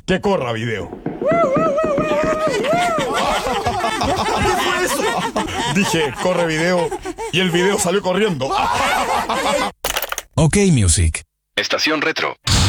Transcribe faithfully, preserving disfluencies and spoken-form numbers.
Que corra video. ¿Qué fue eso? Dije, corre video, y el video salió corriendo. Ok Music. Estación Retro.